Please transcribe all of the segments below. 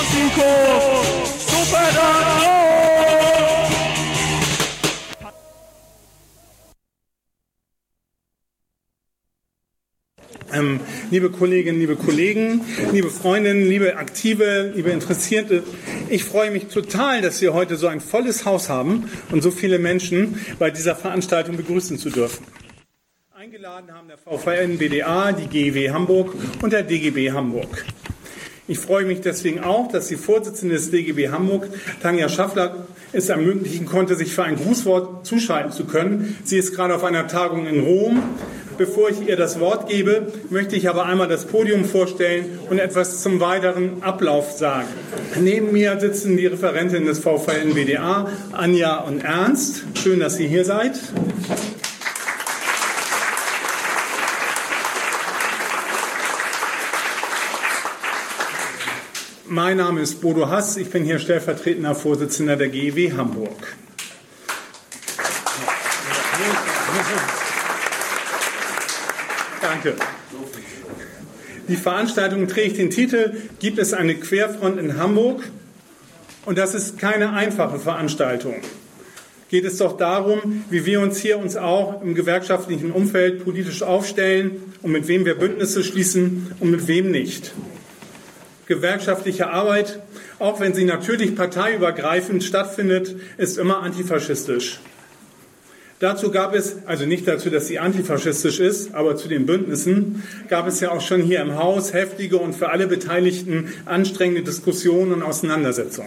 Liebe Kolleginnen, liebe Kollegen, liebe Freundinnen, liebe Aktive, liebe Interessierte, ich freue mich total, dass wir heute so ein volles Haus haben und so viele Menschen bei dieser Veranstaltung begrüßen zu dürfen. Eingeladen haben der VVN-BDA, die GEW Hamburg und der DGB Hamburg. Ich freue mich deswegen auch, dass die Vorsitzende des DGB Hamburg, Tanja Schaffler, es ermöglichen konnte, sich für ein Grußwort zuschalten zu können. Sie ist gerade auf einer Tagung in Rom. Bevor ich ihr das Wort gebe, möchte ich aber einmal das Podium vorstellen und etwas zum weiteren Ablauf sagen. Neben mir sitzen die Referentinnen des VVN-BDA, Anja und Ernst. Schön, dass Sie hier seid. Mein Name ist Bodo Hass, ich bin hier stellvertretender Vorsitzender der GEW Hamburg. Danke. Die Veranstaltung trägt den Titel "Gibt es eine Querfront in Hamburg?" Und das ist keine einfache Veranstaltung. Geht es doch darum, wie wir uns auch im gewerkschaftlichen Umfeld politisch aufstellen und mit wem wir Bündnisse schließen und mit wem nicht. Gewerkschaftliche Arbeit, auch wenn sie natürlich parteiübergreifend stattfindet, ist immer antifaschistisch. Dazu gab es, also nicht dazu, dass sie antifaschistisch ist, aber zu den Bündnissen gab es ja auch schon hier im Haus heftige und für alle Beteiligten anstrengende Diskussionen und Auseinandersetzungen.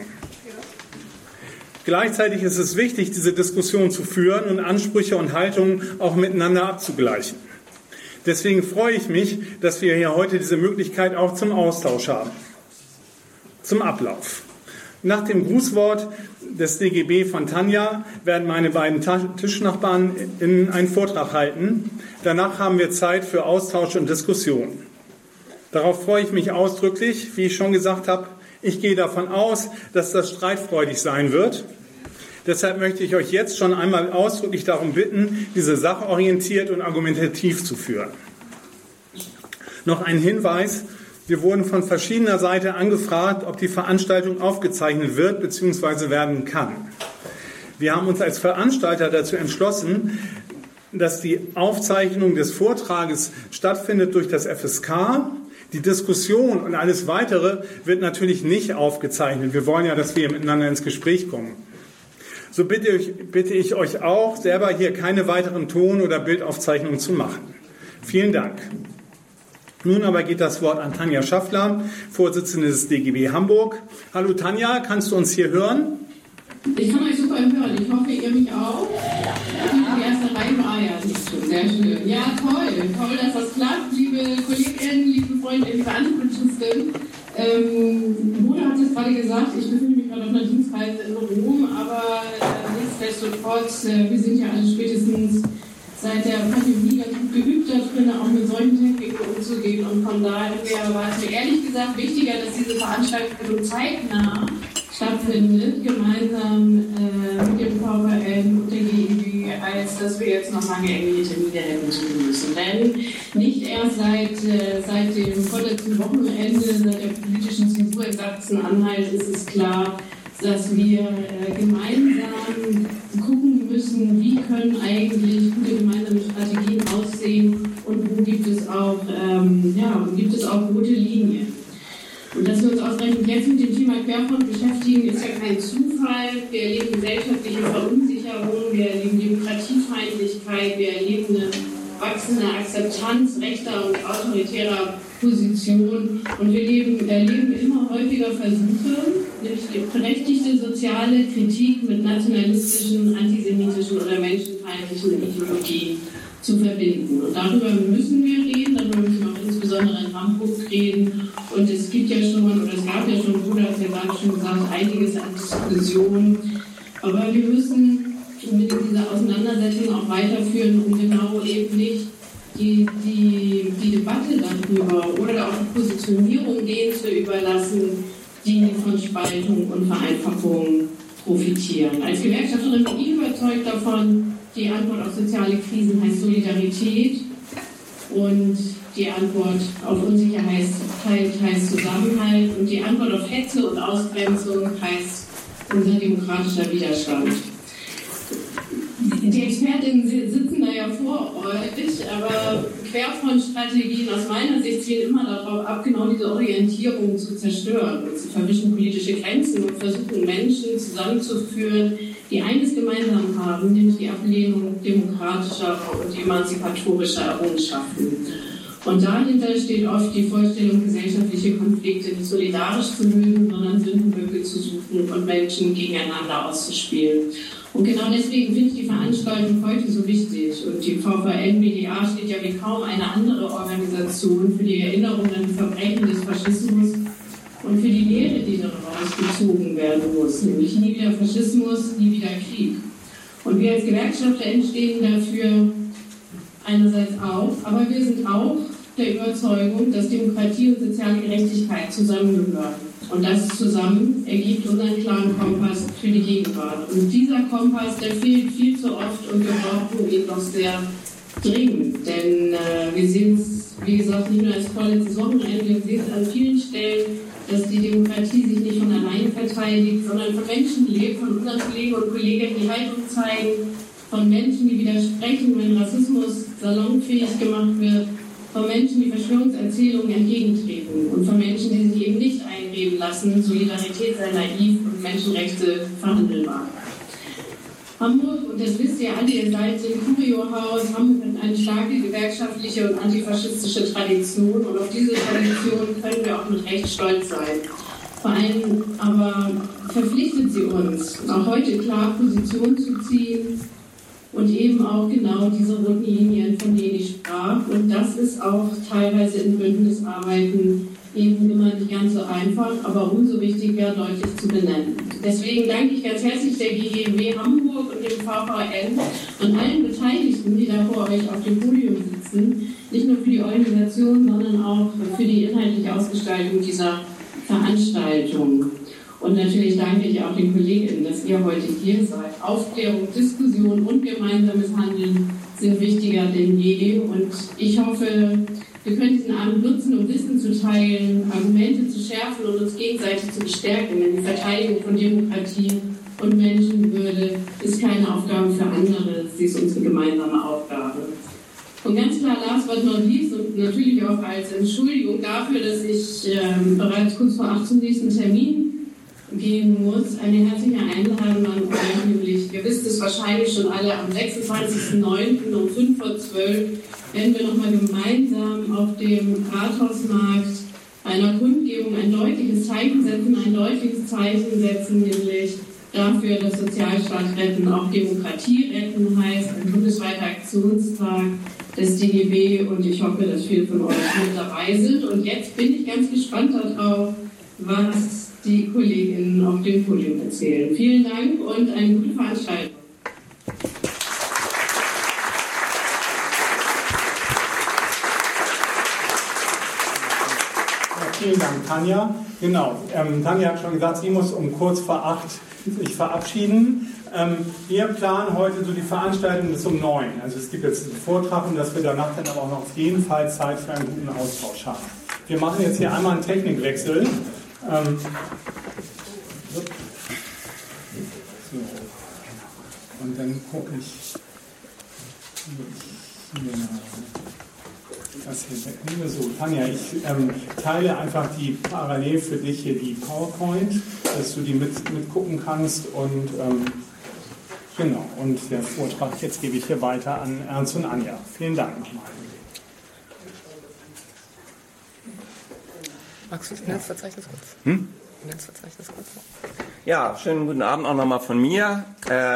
Gleichzeitig ist es wichtig, diese Diskussion zu führen und Ansprüche und Haltungen auch miteinander abzugleichen. Deswegen freue ich mich, dass wir hier heute diese Möglichkeit auch zum Austausch haben. Zum Ablauf. Nach dem Grußwort des DGB von Tanja werden meine beiden Tischnachbarn einen Vortrag halten. Danach haben wir Zeit für Austausch und Diskussion. Darauf freue ich mich ausdrücklich. Wie ich schon gesagt habe, ich gehe davon aus, dass das streitfreudig sein wird. Deshalb möchte ich euch jetzt schon einmal ausdrücklich darum bitten, diese Sache orientiert und argumentativ zu führen. Noch ein Hinweis. Wir wurden von verschiedener Seite angefragt, ob die Veranstaltung aufgezeichnet wird bzw. werden kann. Wir haben uns als Veranstalter dazu entschlossen, dass die Aufzeichnung des Vortrages stattfindet durch das FSK. Die Diskussion und alles Weitere wird natürlich nicht aufgezeichnet. Wir wollen ja, dass wir miteinander ins Gespräch kommen. So bitte ich euch auch, selber hier keine weiteren Ton- oder Bildaufzeichnungen zu machen. Vielen Dank. Nun aber geht das Wort an Tanja Schaffler, Vorsitzende des DGB Hamburg. Hallo Tanja, kannst du uns hier hören? Ich kann euch super hören. Ich hoffe, ihr mich auch. Die erste Reihe war ja nicht so. Sehr schön. Ja, toll. Toll, dass das klappt. Liebe Kolleginnen, liebe Freunde, liebe Antifaschisten. Bodo hat es gerade gesagt, ich befinde mich gerade auf einer Dienstreise in Rom, aber nichtsdestotrotz, wir sind ja alle spätestens seit der Pandemie ganz gut geübt darin, auch mit solchen Techniken umzugehen. Und von daher war es mir ehrlich gesagt wichtiger, dass diese Veranstaltung zeitnah stattfindet, gemeinsam mit dem VVN und der GEW, als dass wir jetzt noch lange irgendwelche Termine hätten tun müssen. Denn nicht erst seit dem vorletzten Wochenende, seit der politischen Zensur in Sachsen-Anhalt ist es klar, dass wir gemeinsam gucken müssen, wie können eigentlich gute gemeinsame Strategien aussehen und wo gibt es auch rote Linien. Und dass wir uns ausgerechnet jetzt mit dem Thema Querfront beschäftigen, ist ja kein Zufall. Wir erleben gesellschaftliche Verunsicherung, wir erleben Demokratiefeindlichkeit, wir erleben eine wachsende Akzeptanz rechter und autoritärer Positionen und wir erleben immer häufiger Versuche, nämlich die berechtigte soziale Kritik mit nationalistischen, antisemitischen oder menschenfeindlichen Ideologien zu verbinden. Und darüber müssen wir reden, darüber müssen wir auch insbesondere in Hamburg reden. Und es gab ja schon, Bruder hat ja gerade schon gesagt, einiges an Diskussionen. Aber wir müssen mit dieser Auseinandersetzung auch weiterführen, um genau eben nicht die Debatte darüber oder auch die Positionierung denen zu überlassen, die von Spaltung und Vereinfachung profitieren. Als Gewerkschafterin bin ich überzeugt davon, die Antwort auf soziale Krisen heißt Solidarität und die Antwort auf Unsicherheit heißt Zusammenhalt und die Antwort auf Hetze und Ausgrenzung heißt unser demokratischer Widerstand. Die Expertinnen sitzen da ja vor euch, aber Querfrontstrategien aus meiner Sicht zielen immer darauf ab, genau diese Orientierung zu zerstören. Und sie verwischen politische Grenzen und versuchen Menschen zusammenzuführen, die eines gemeinsam haben, nämlich die Ablehnung demokratischer und emanzipatorischer Errungenschaften. Und dahinter steht oft die Vorstellung, gesellschaftliche Konflikte nicht solidarisch zu lösen, sondern Sündenböcke zu suchen und Menschen gegeneinander auszuspielen. Und genau deswegen finde ich die Veranstaltung heute so wichtig. Und die VVN-BDA steht ja wie kaum eine andere Organisation für die Erinnerung an die Verbrechen des Faschismus und für die Lehre, die daraus gezogen werden muss, nämlich nie wieder Faschismus, nie wieder Krieg. Und wir als Gewerkschafter entstehen dafür einerseits auch, aber wir sind auch der Überzeugung, dass Demokratie und soziale Gerechtigkeit zusammengehören. Und das zusammen ergibt unseren klaren Kompass für die Gegenwart. Und dieser Kompass, der fehlt viel zu oft und wir brauchen ihn doch sehr dringend. Denn wir sehen es, wie gesagt, nicht nur als vorletztes Wochenende, wir sehen es an vielen Stellen, dass die Demokratie sich nicht von alleine verteidigt, sondern von Menschen lebt, von unseren Kollegen und Kolleginnen, die Haltung zeigen, von Menschen, die widersprechen, wenn Rassismus salonfähig gemacht wird, von Menschen, die Verschwörungserzählungen entgegentreten und von Menschen, die sich eben nicht einreden lassen, Solidarität sei naiv und Menschenrechte verhandelbar. Hamburg, und das wisst ihr alle, ihr seid im Curio-Haus, Hamburg hat eine starke gewerkschaftliche und antifaschistische Tradition und auf diese Tradition können wir auch mit Recht stolz sein. Vor allem aber verpflichtet sie uns, auch heute klar Position zu ziehen, und eben auch genau diese roten Linien, von denen ich sprach. Und das ist auch teilweise in Bündnisarbeiten eben immer nicht ganz so einfach, aber umso wichtiger deutlich zu benennen. Deswegen danke ich ganz herzlich der GGW Hamburg und dem VVN und allen Beteiligten, die da vor euch auf dem Podium sitzen, nicht nur für die Organisation, sondern auch für die inhaltliche Ausgestaltung dieser Veranstaltung. Und natürlich danke ich auch den Kolleginnen, dass ihr heute hier seid. Aufklärung, Diskussion und gemeinsames Handeln sind wichtiger denn je. Und ich hoffe, wir können diesen Abend nutzen, um Wissen zu teilen, Argumente zu schärfen und uns gegenseitig zu bestärken. Denn die Verteidigung von Demokratie und Menschenwürde ist keine Aufgabe für andere, sie ist unsere gemeinsame Aufgabe. Und ganz klar, last but not least, und natürlich auch als Entschuldigung dafür, dass ich bereits kurz vor 8 zum nächsten Termin gehen muss, eine herzliche Einladung an euch, nämlich, ihr wisst es wahrscheinlich schon alle, am 26.09. um 5 vor 12 werden wir nochmal gemeinsam auf dem Rathausmarkt einer Kundgebung ein deutliches Zeichen setzen, nämlich dafür, dass Sozialstaat retten auch Demokratie retten heißt, ein bundesweiter Aktionstag des DGB, und ich hoffe, dass viele von euch mit dabei sind. Und jetzt bin ich ganz gespannt darauf, was die Kolleginnen auf dem Podium erzählen. Vielen Dank und eine gute Veranstaltung. Ja, vielen Dank, Tanja. Genau, Tanja hat schon gesagt, sie muss um kurz vor 8 sich verabschieden. Wir planen heute so die Veranstaltung bis um 9. Also es gibt jetzt einen Vortrag und dass wir danach dann aber auch noch auf jeden Fall Zeit für einen guten Austausch haben. Wir machen jetzt hier einmal einen Technikwechsel. So. Und dann gucke ich das hier weg. So, Tanja, ich teile einfach die parallel für dich hier die PowerPoint, dass du die mitgucken kannst und genau, und der Vortrag jetzt gebe ich hier weiter an Ernst und Anja. Vielen Dank nochmal. Magst du das Netzverzeichnis kurz? Netzverzeichnis kurz. Ja, schönen guten Abend auch nochmal von mir.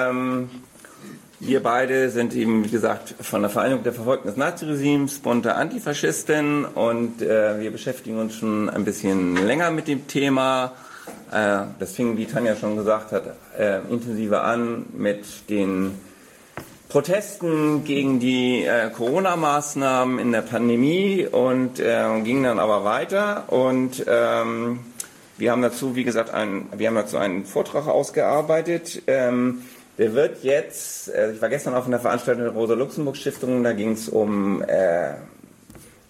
Wir beide sind eben, wie gesagt, von der Vereinigung der Verfolgten des Naziregimes, bunte Antifaschisten, und wir beschäftigen uns schon ein bisschen länger mit dem Thema. Das fing, wie Tanja schon gesagt hat, intensiver an mit den Protesten gegen die Corona-Maßnahmen in der Pandemie und ging dann aber weiter, und wir haben dazu, wie gesagt, einen Vortrag ausgearbeitet. Der wird jetzt, ich war gestern auf einer Veranstaltung der Rosa-Luxemburg-Stiftung, da ging es um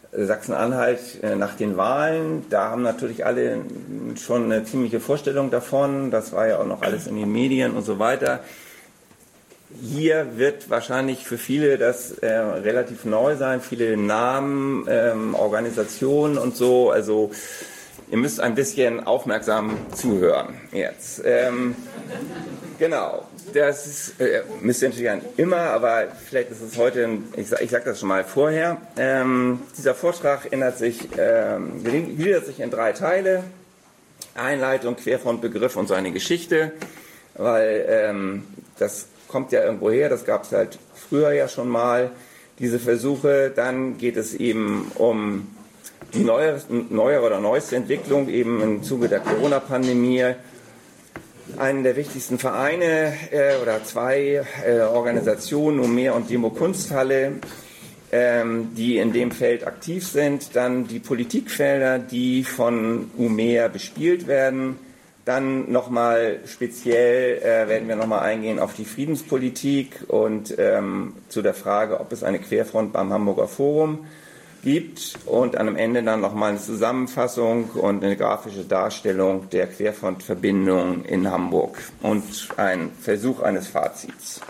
Sachsen-Anhalt nach den Wahlen. Da haben natürlich alle schon eine ziemliche Vorstellung davon. Das war ja auch noch alles in den Medien und so weiter. Hier wird wahrscheinlich für viele das relativ neu sein, viele Namen, Organisationen und so. Also ihr müsst ein bisschen aufmerksam zuhören jetzt. Genau, das ist, müsst ihr natürlich immer, aber vielleicht ist es heute, ich sage das schon mal vorher. Dieser Vortrag gliedert sich in 3 Teile. Einleitung, Querfrontbegriff und seine Geschichte, weil das kommt ja irgendwo her, das gab es halt früher ja schon mal, diese Versuche. Dann geht es eben um die neuere oder neueste Entwicklung, eben im Zuge der Corona-Pandemie. Einen der wichtigsten Vereine oder 2 Organisationen, Umer und Demo Kunsthalle, die in dem Feld aktiv sind. Dann die Politikfelder, die von Umer bespielt werden. Dann nochmal speziell werden wir nochmal eingehen auf die Friedenspolitik und zu der Frage, ob es eine Querfront beim Hamburger Forum gibt, und am Ende dann nochmal eine Zusammenfassung und eine grafische Darstellung der Querfrontverbindung in Hamburg und ein Versuch eines Fazits.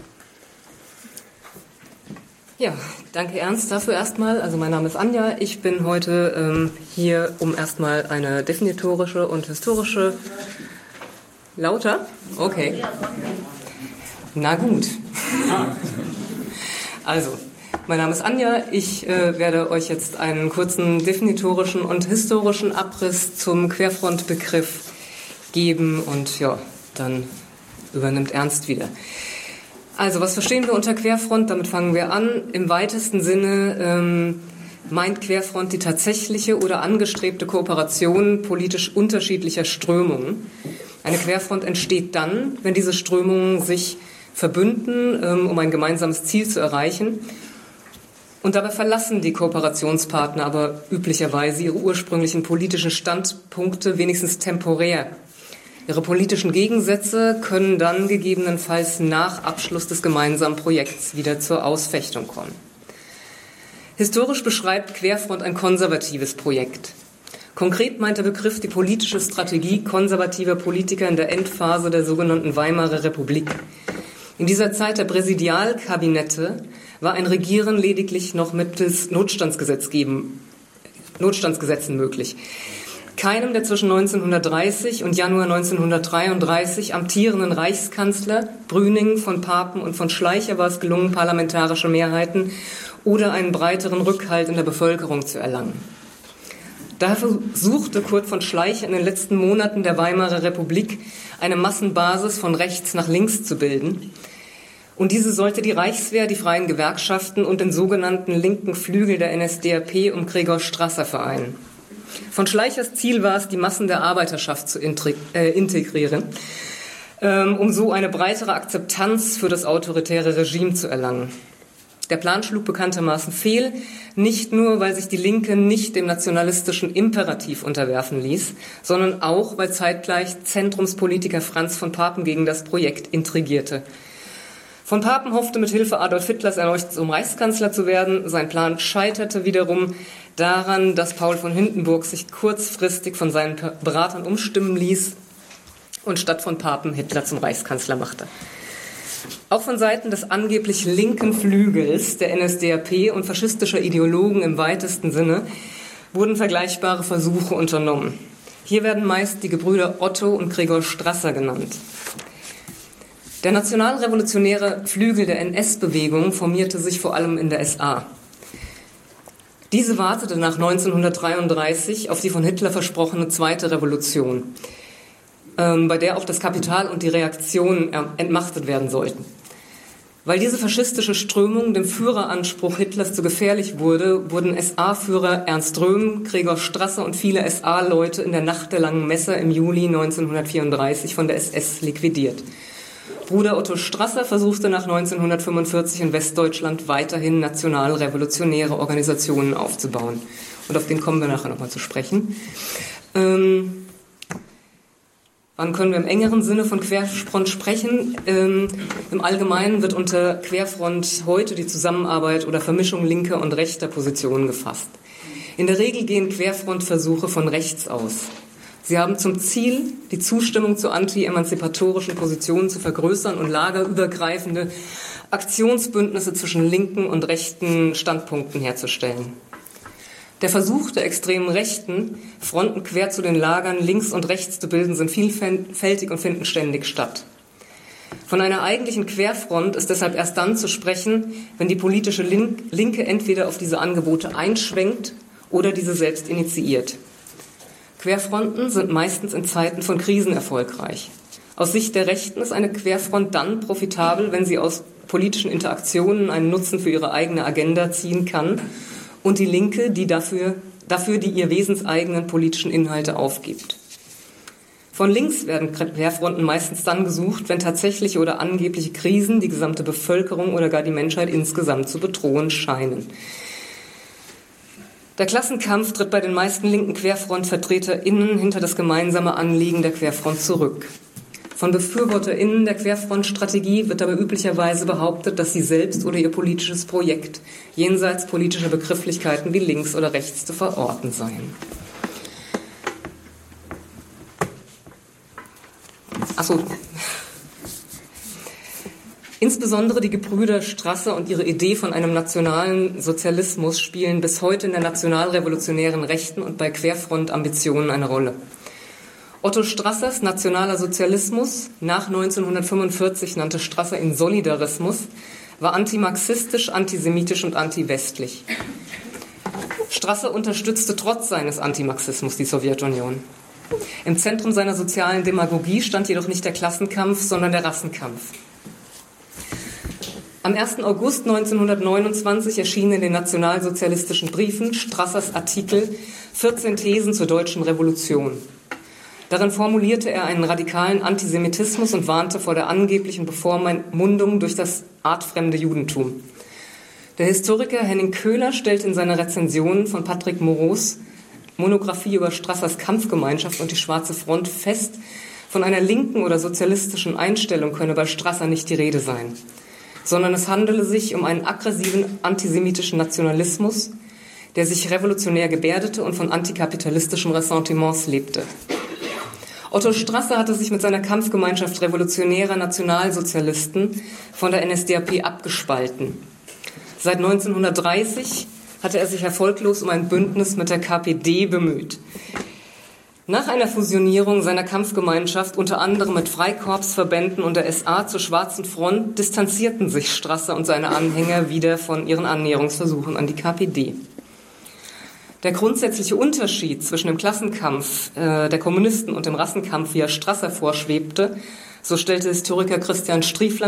Ja, danke Ernst dafür erstmal. Also mein Name ist Anja. Ich bin heute hier, um erstmal eine definitorische und historische... Lauter? Okay. Na gut. Also, mein Name ist Anja. Ich werde euch jetzt einen kurzen definitorischen und historischen Abriss zum Querfrontbegriff geben und ja, dann übernimmt Ernst wieder. Also, was verstehen wir unter Querfront? Damit fangen wir an. Im weitesten Sinne meint Querfront die tatsächliche oder angestrebte Kooperation politisch unterschiedlicher Strömungen. Eine Querfront entsteht dann, wenn diese Strömungen sich verbünden, um ein gemeinsames Ziel zu erreichen. Und dabei verlassen die Kooperationspartner aber üblicherweise ihre ursprünglichen politischen Standpunkte wenigstens temporär. Ihre politischen Gegensätze können dann gegebenenfalls nach Abschluss des gemeinsamen Projekts wieder zur Ausfechtung kommen. Historisch beschreibt Querfront ein konservatives Projekt. Konkret meint der Begriff die politische Strategie konservativer Politiker in der Endphase der sogenannten Weimarer Republik. In dieser Zeit der Präsidialkabinette war ein Regieren lediglich noch mittels Notstandsgesetzen möglich. Keinem der zwischen 1930 und Januar 1933 amtierenden Reichskanzler Brüning, von Papen und von Schleicher war es gelungen, parlamentarische Mehrheiten oder einen breiteren Rückhalt in der Bevölkerung zu erlangen. Daher versuchte Kurt von Schleicher in den letzten Monaten der Weimarer Republik eine Massenbasis von rechts nach links zu bilden. Und diese sollte die Reichswehr, die freien Gewerkschaften und den sogenannten linken Flügel der NSDAP um Gregor Strasser vereinen. Von Schleichers Ziel war es, die Massen der Arbeiterschaft zu integrieren, um so eine breitere Akzeptanz für das autoritäre Regime zu erlangen. Der Plan schlug bekanntermaßen fehl, nicht nur, weil sich die Linke nicht dem nationalistischen Imperativ unterwerfen ließ, sondern auch, weil zeitgleich Zentrumspolitiker Franz von Papen gegen das Projekt intrigierte. Von Papen hoffte mit Hilfe Adolf Hitlers erneut zum Reichskanzler zu werden. Sein Plan scheiterte wiederum daran, dass Paul von Hindenburg sich kurzfristig von seinen Beratern umstimmen ließ und statt von Papen Hitler zum Reichskanzler machte. Auch von Seiten des angeblich linken Flügels der NSDAP und faschistischer Ideologen im weitesten Sinne wurden vergleichbare Versuche unternommen. Hier werden meist die Gebrüder Otto und Gregor Strasser genannt. Der nationalrevolutionäre Flügel der NS-Bewegung formierte sich vor allem in der SA. Diese wartete nach 1933 auf die von Hitler versprochene zweite Revolution, bei der auch das Kapital und die Reaktion entmachtet werden sollten. Weil diese faschistische Strömung dem Führeranspruch Hitlers zu gefährlich wurde, wurden SA-Führer Ernst Röhm, Gregor Strasser und viele SA-Leute in der Nacht der langen Messer im Juli 1934 von der SS liquidiert. Bruder Otto Strasser versuchte nach 1945 in Westdeutschland weiterhin nationalrevolutionäre Organisationen aufzubauen. Und auf den kommen wir nachher nochmal zu sprechen. Wann können wir im engeren Sinne von Querfront sprechen? Im Allgemeinen wird unter Querfront heute die Zusammenarbeit oder Vermischung linker und rechter Positionen gefasst. In der Regel gehen Querfrontversuche von rechts aus. Sie haben zum Ziel, die Zustimmung zu anti-emanzipatorischen Positionen zu vergrößern und lagerübergreifende Aktionsbündnisse zwischen linken und rechten Standpunkten herzustellen. Der Versuch der extremen Rechten, Fronten quer zu den Lagern links und rechts zu bilden, sind vielfältig und finden ständig statt. Von einer eigentlichen Querfront ist deshalb erst dann zu sprechen, wenn die politische Linke entweder auf diese Angebote einschwenkt oder diese selbst initiiert. Querfronten sind meistens in Zeiten von Krisen erfolgreich. Aus Sicht der Rechten ist eine Querfront dann profitabel, wenn sie aus politischen Interaktionen einen Nutzen für ihre eigene Agenda ziehen kann und die Linke, die dafür die ihr wesenseigenen politischen Inhalte aufgibt. Von links werden Querfronten meistens dann gesucht, wenn tatsächliche oder angebliche Krisen die gesamte Bevölkerung oder gar die Menschheit insgesamt zu bedrohen scheinen. Der Klassenkampf tritt bei den meisten linken QuerfrontvertreterInnen hinter das gemeinsame Anliegen der Querfront zurück. Von BefürworterInnen der Querfrontstrategie wird aber üblicherweise behauptet, dass sie selbst oder ihr politisches Projekt jenseits politischer Begrifflichkeiten wie links oder rechts zu verorten seien. Insbesondere die Gebrüder Strasser und ihre Idee von einem nationalen Sozialismus spielen bis heute in der nationalrevolutionären Rechten und bei Querfront-Ambitionen eine Rolle. Otto Strassers nationaler Sozialismus, nach 1945 nannte Strasser ihn Solidarismus, war antimarxistisch, antisemitisch und antiwestlich. Strasser unterstützte trotz seines Antimarxismus die Sowjetunion. Im Zentrum seiner sozialen Demagogie stand jedoch nicht der Klassenkampf, sondern der Rassenkampf. Am 1. August 1929 erschien in den nationalsozialistischen Briefen Strassers Artikel 14 Thesen zur deutschen Revolution. Darin formulierte er einen radikalen Antisemitismus und warnte vor der angeblichen Bevormundung durch das artfremde Judentum. Der Historiker Henning Köhler stellt in seiner Rezension von Patrick Moreaus Monographie über Strassers Kampfgemeinschaft und die Schwarze Front fest, von einer linken oder sozialistischen Einstellung könne bei Strasser nicht die Rede sein, sondern es handele sich um einen aggressiven antisemitischen Nationalismus, der sich revolutionär gebärdete und von antikapitalistischen Ressentiments lebte. Otto Strasser hatte sich mit seiner Kampfgemeinschaft revolutionärer Nationalsozialisten von der NSDAP abgespalten. Seit 1930 hatte er sich erfolglos um ein Bündnis mit der KPD bemüht. Nach einer Fusionierung seiner Kampfgemeinschaft, unter anderem mit Freikorpsverbänden und der SA zur Schwarzen Front, distanzierten sich Strasser und seine Anhänger wieder von ihren Annäherungsversuchen an die KPD. Der grundsätzliche Unterschied zwischen dem Klassenkampf der Kommunisten und dem Rassenkampf, wie er Strasser vorschwebte, so stellte Historiker Christian Striefler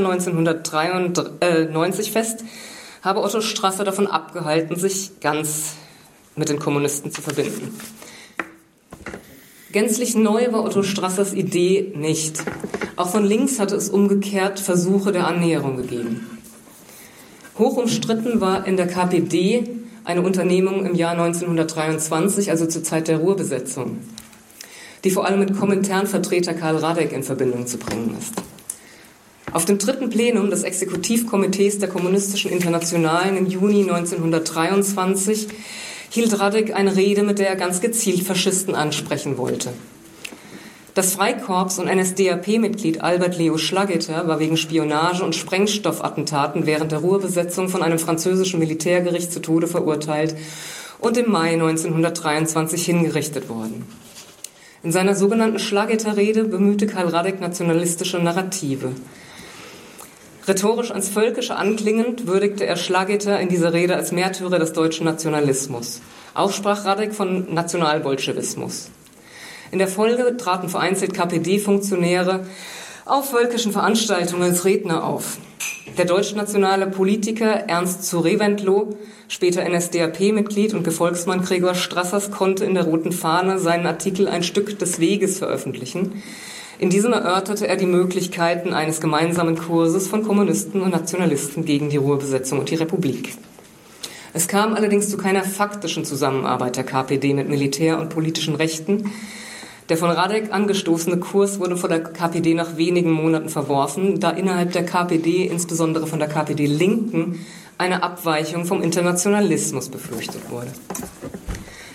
1993 fest, habe Otto Strasser davon abgehalten, sich ganz mit den Kommunisten zu verbinden. Gänzlich neu war Otto Strassers Idee nicht. Auch von links hatte es umgekehrt Versuche der Annäherung gegeben. Hoch umstritten war in der KPD eine Unternehmung im Jahr 1923, also zur Zeit der Ruhrbesetzung, die vor allem mit Kominternvertreter Karl Radek in Verbindung zu bringen ist. Auf dem 3. Plenum des Exekutivkomitees der Kommunistischen Internationalen im Juni 1923 hielt Radek eine Rede, mit der er ganz gezielt Faschisten ansprechen wollte. Das Freikorps- und NSDAP-Mitglied Albert Leo Schlageter war wegen Spionage und Sprengstoffattentaten während der Ruhrbesetzung von einem französischen Militärgericht zu Tode verurteilt und im Mai 1923 hingerichtet worden. In seiner sogenannten Schlageter-Rede bemühte Karl Radek nationalistische Narrative. Rhetorisch ans Völkische anklingend würdigte er Schlageter in dieser Rede als Märtyrer des deutschen Nationalismus. Auch sprach Radek von Nationalbolschewismus. In der Folge traten vereinzelt KPD-Funktionäre auf völkischen Veranstaltungen als Redner auf. Der deutschnationale Politiker Ernst zu Reventlow, später NSDAP-Mitglied und Gefolgsmann Gregor Strassers, konnte in der Roten Fahne seinen Artikel Ein Stück des Weges veröffentlichen. In diesem erörterte er die Möglichkeiten eines gemeinsamen Kurses von Kommunisten und Nationalisten gegen die Ruhrbesetzung und die Republik. Es kam allerdings zu keiner faktischen Zusammenarbeit der KPD mit Militär und politischen Rechten. Der von Radek angestoßene Kurs wurde von der KPD nach wenigen Monaten verworfen, da innerhalb der KPD, insbesondere von der KPD-Linken, eine Abweichung vom Internationalismus befürchtet wurde.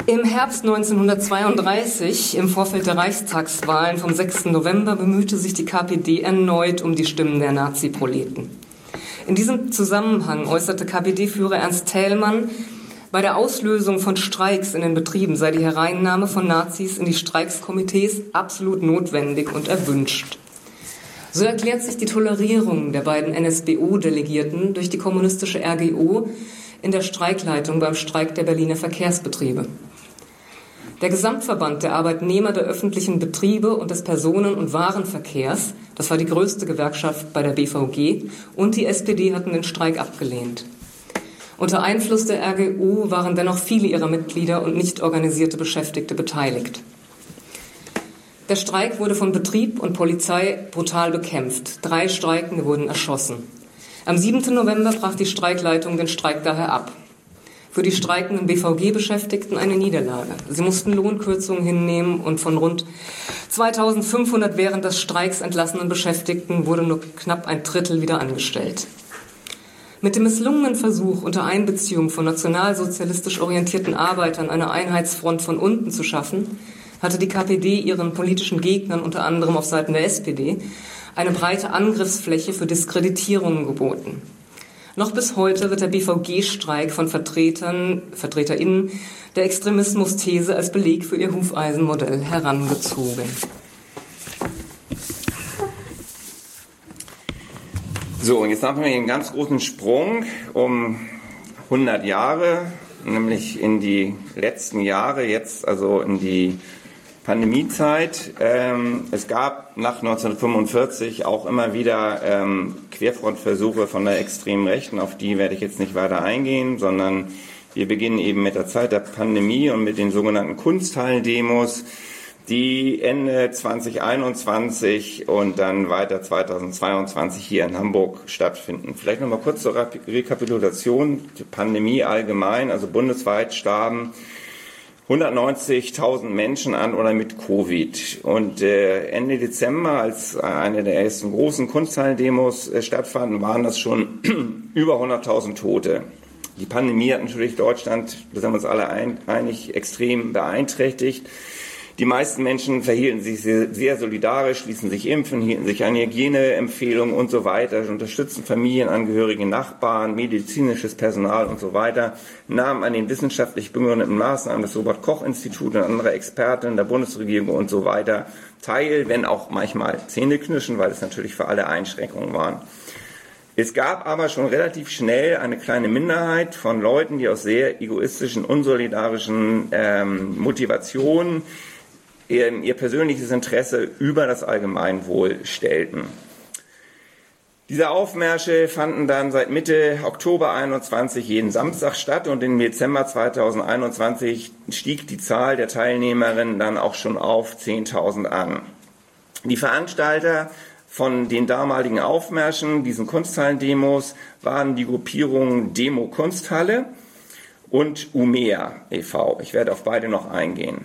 Im Herbst 1932, im Vorfeld der Reichstagswahlen vom 6. November, bemühte sich die KPD erneut um die Stimmen der Nazi-Proleten. In diesem Zusammenhang äußerte KPD-Führer Ernst Thälmann, bei der Auslösung von Streiks in den Betrieben sei die Hereinnahme von Nazis in die Streikskomitees absolut notwendig und erwünscht. So erklärt sich die Tolerierung der beiden NSBO-Delegierten durch die kommunistische RGO in der Streikleitung beim Streik der Berliner Verkehrsbetriebe. Der Gesamtverband der Arbeitnehmer der öffentlichen Betriebe und des Personen- und Warenverkehrs, das war die größte Gewerkschaft bei der BVG, und die SPD hatten den Streik abgelehnt. Unter Einfluss der RGO waren dennoch viele ihrer Mitglieder und nicht organisierte Beschäftigte beteiligt. Der Streik wurde von Betrieb und Polizei brutal bekämpft. 3 Streikende wurden erschossen. Am 7. November brach die Streikleitung den Streik daher ab. Für die streikenden BVG-Beschäftigten eine Niederlage. Sie mussten Lohnkürzungen hinnehmen und von rund 2500 während des Streiks entlassenen Beschäftigten wurde nur knapp ein Drittel wieder angestellt. Mit dem misslungenen Versuch, unter Einbeziehung von nationalsozialistisch orientierten Arbeitern eine Einheitsfront von unten zu schaffen, hatte die KPD ihren politischen Gegnern, unter anderem auf Seiten der SPD, eine breite Angriffsfläche für Diskreditierungen geboten. Noch bis heute wird der BVG-Streik von VertreterInnen der Extremismus-These als Beleg für ihr Hufeisenmodell herangezogen. So, und jetzt machen wir einen ganz großen Sprung um 100 Jahre, nämlich in die letzten Jahre, jetzt also in die Pandemiezeit. Es gab nach 1945 auch immer wieder Querfrontversuche von der extremen Rechten, auf die werde ich jetzt nicht weiter eingehen, sondern wir beginnen eben mit der Zeit der Pandemie und mit den sogenannten Kunsthallen-Demos, die Ende 2021 und dann weiter 2022 hier in Hamburg stattfinden. Vielleicht noch mal kurz zur Rekapitulation. Die Pandemie allgemein, also bundesweit starben 190.000 Menschen an oder mit Covid. Und Ende Dezember, als eine der ersten großen Kunsthallen-Demos stattfanden, waren das schon über 100.000 Tote. Die Pandemie hat natürlich Deutschland, da sind wir uns alle einig, extrem beeinträchtigt. Die meisten Menschen verhielten sich sehr solidarisch, ließen sich impfen, hielten sich an Hygieneempfehlungen und so weiter, unterstützten Familienangehörige, Nachbarn, medizinisches Personal und so weiter, nahmen an den wissenschaftlich begründeten Maßnahmen des Robert-Koch-Instituts und anderer Experten der Bundesregierung und so weiter teil, wenn auch manchmal Zähneknirschen, weil es natürlich für alle Einschränkungen waren. Es gab aber schon relativ schnell eine kleine Minderheit von Leuten, die aus sehr egoistischen, unsolidarischen Motivationen ihr persönliches Interesse über das Allgemeinwohl stellten. Diese Aufmärsche fanden dann seit Mitte Oktober 2021 jeden Samstag statt und im Dezember 2021 stieg die Zahl der Teilnehmerinnen dann auch schon auf 10.000 an. Die Veranstalter von den damaligen Aufmärschen, diesen Kunsthallen-Demos, waren die Gruppierungen Demo Kunsthalle und UMEA e.V. Ich werde auf beide noch eingehen.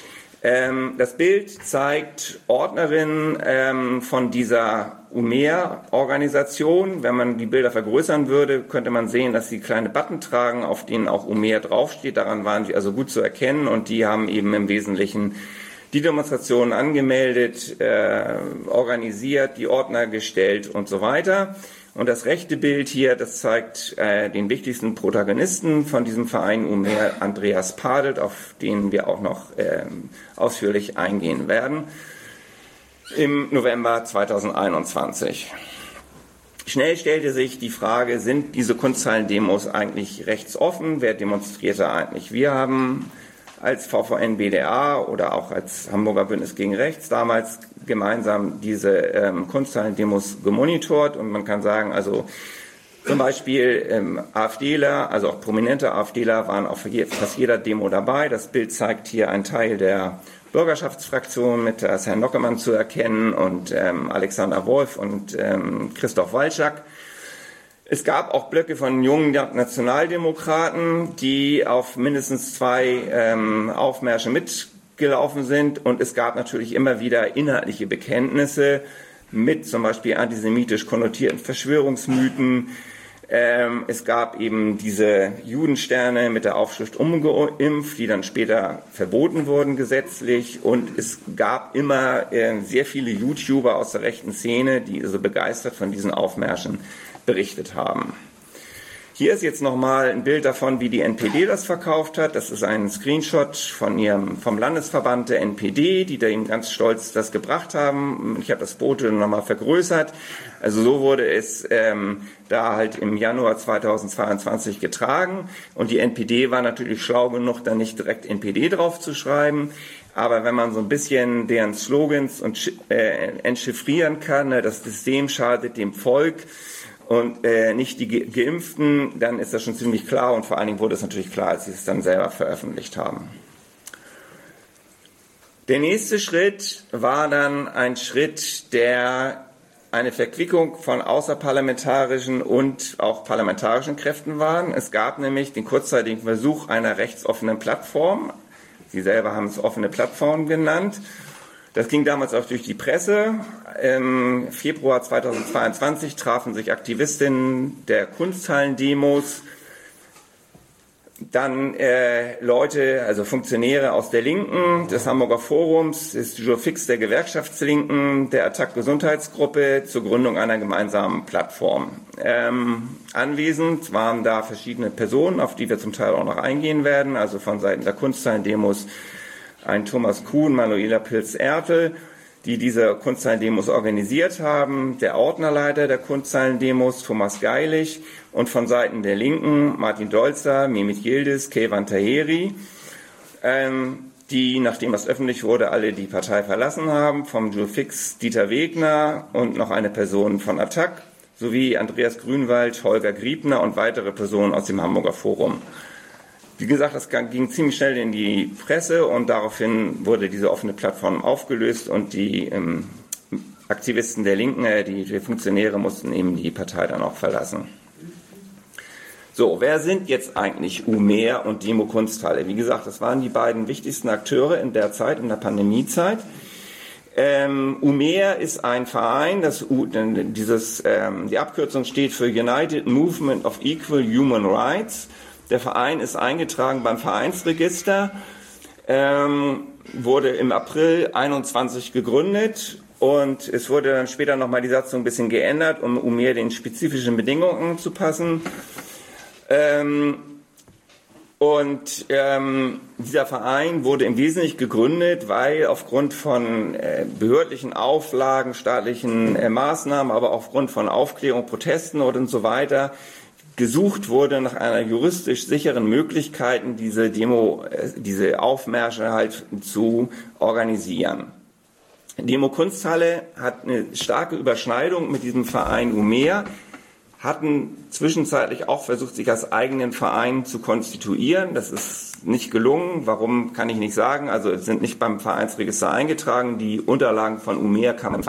Das Bild zeigt Ordnerinnen von dieser UMEA-Organisation. Wenn man die Bilder vergrößern würde, könnte man sehen, dass sie kleine Button tragen, auf denen auch UMEA draufsteht. Daran waren sie also gut zu erkennen und die haben eben im Wesentlichen die Demonstrationen angemeldet, organisiert, die Ordner gestellt und so weiter. Und das rechte Bild hier, das zeigt den wichtigsten Protagonisten von diesem Verein UMEA, Andreas Padelt, auf den wir auch noch ausführlich eingehen werden, im November 2021. Schnell stellte sich die Frage, sind diese Kunsthallen-Demos eigentlich rechtsoffen? Wer demonstriert da eigentlich? Wir haben als VVN-BDA oder auch als Hamburger Bündnis gegen Rechts damals gemeinsam diese Kunsthallen-Demos gemonitort und man kann sagen, also zum Beispiel AfDler, also auch prominente AfDler waren auf fast jeder Demo dabei. Das Bild zeigt hier einen Teil der Bürgerschaftsfraktion mit Herrn Nockemann zu erkennen und Alexander Wolf und Christoph Walczak. Es gab auch Blöcke von jungen Nationaldemokraten, die auf mindestens 2 Aufmärsche mitgelaufen sind. Und es gab natürlich immer wieder inhaltliche Bekenntnisse mit zum Beispiel antisemitisch konnotierten Verschwörungsmythen, Es gab eben diese Judensterne mit der Aufschrift ungeimpft, die dann später verboten wurden gesetzlich. Und es gab immer sehr viele YouTuber aus der rechten Szene, die so begeistert von diesen Aufmärschen berichtet haben. Hier ist jetzt nochmal ein Bild davon, wie die NPD das verkauft hat. Das ist ein Screenshot vom Landesverband der NPD, die da eben ganz stolz das gebracht haben. Ich habe das Foto nochmal vergrößert. Also so wurde es da halt im Januar 2022 getragen. Und die NPD war natürlich schlau genug, da nicht direkt NPD drauf zu schreiben. Aber wenn man so ein bisschen deren Slogans entchiffrieren kann, das System schadet dem Volk, und nicht die Geimpften, dann ist das schon ziemlich klar und vor allen Dingen wurde es natürlich klar, als sie es dann selber veröffentlicht haben. Der nächste Schritt war dann ein Schritt, der eine Verquickung von außerparlamentarischen und auch parlamentarischen Kräften war. Es gab nämlich den kurzzeitigen Versuch einer rechtsoffenen Plattform. Sie selber haben es offene Plattform genannt. Das ging damals auch durch die Presse. Im Februar 2022 trafen sich Aktivistinnen der Kunsthallen-Demos, dann Leute, also Funktionäre aus der Linken, des Hamburger Forums, des Jurfix der Gewerkschaftslinken, der Attac-Gesundheitsgruppe zur Gründung einer gemeinsamen Plattform. Anwesend waren da verschiedene Personen, auf die wir zum Teil auch noch eingehen werden, also von Seiten der Kunsthallen-Demos ein Thomas Kuhn, Manuela Pilz-Ertel, die diese Kunsthallen-Demos organisiert haben, der Ordnerleiter der Kunsthallen-Demos, Thomas Geilig, und von Seiten der Linken Martin Dolzer, Mehmet Yildiz, Keyvan Taheri, die, nachdem das öffentlich wurde, alle die Partei verlassen haben, vom Jurfix Dieter Wegner und noch eine Person von Attac, sowie Andreas Grünwald, Holger Griebner und weitere Personen aus dem Hamburger Forum. Wie gesagt, das ging ziemlich schnell in die Presse und daraufhin wurde diese offene Plattform aufgelöst und die Aktivisten der Linken, die Funktionäre mussten eben die Partei dann auch verlassen. So, wer sind jetzt eigentlich UMER und Demo Kunsthalle? Wie gesagt, das waren die beiden wichtigsten Akteure in der Zeit, in der Pandemiezeit. UMER ist ein Verein, die Abkürzung steht für United Movement of Equal Human Rights. Der Verein ist eingetragen beim Vereinsregister, wurde im April 21 gegründet und es wurde dann später nochmal die Satzung ein bisschen geändert, um mehr den spezifischen Bedingungen zu passen. Dieser Verein wurde im Wesentlichen gegründet, weil aufgrund von behördlichen Auflagen, staatlichen Maßnahmen, aber aufgrund von Aufklärung, Protesten und so weiter gesucht wurde nach einer juristisch sicheren Möglichkeit, diese Aufmärsche halt zu organisieren. Demo Kunsthalle hat eine starke Überschneidung mit diesem Verein UMER, hatten zwischenzeitlich auch versucht, sich als eigenen Verein zu konstituieren. Das ist nicht gelungen. Warum, kann ich nicht sagen. Also es sind nicht beim Vereinsregister eingetragen. Die Unterlagen von UMER kann man